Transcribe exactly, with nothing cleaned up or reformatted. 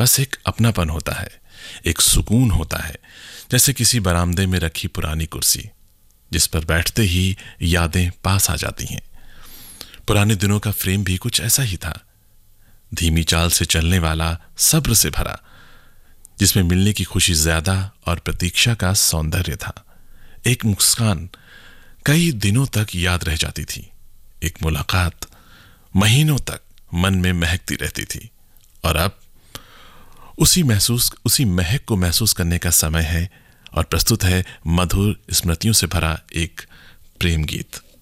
बस एक अपनापन होता है, एक सुकून होता है, जैसे किसी बरामदे में रखी पुरानी कुर्सी जिस पर बैठते ही यादें पास आ जाती हैं। पुराने दिनों का फ्रेम भी कुछ ऐसा ही था, धीमी चाल से चलने वाला, सब्र से भरा, जिसमें मिलने की खुशी ज्यादा और प्रतीक्षा का सौंदर्य था। एक मुस्कान कई दिनों तक याद रह जाती थी, एक मुलाकात महीनों तक मन में महकती रहती थी। और अब उसी महसूस उसी महक को महसूस करने का समय है और प्रस्तुत है मधुर स्मृतियों से भरा एक प्रेम गीत।